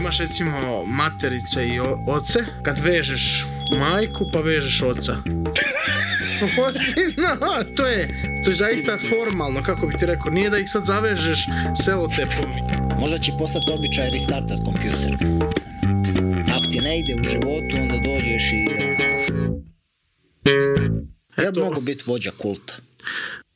imaš recimo materice i oce, kad vežeš majku pa vežeš oca. To je zaista formalno, kako bi ti rekao, nije da ih sad zavežeš selotepom. Možda će postati običaj restartat kompjuter. Ako ti ne ide u životu, onda dođeš i... Ja bi mogu biti vođa kulta.